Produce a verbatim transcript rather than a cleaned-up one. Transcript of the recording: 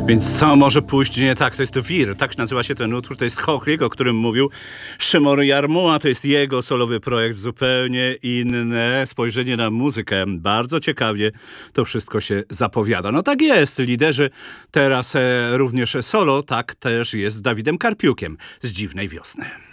Więc co może pójść nie tak? To jest Wir, tak nazywa się ten utwór, to jest Chochlik, o którym mówił Szymon Jarmuła, to jest jego solowy projekt, zupełnie inne spojrzenie na muzykę. Bardzo ciekawie to wszystko się zapowiada. No tak jest, liderzy teraz e, również solo, tak też jest z Dawidem Karpiukiem z Dziwnej Wiosny.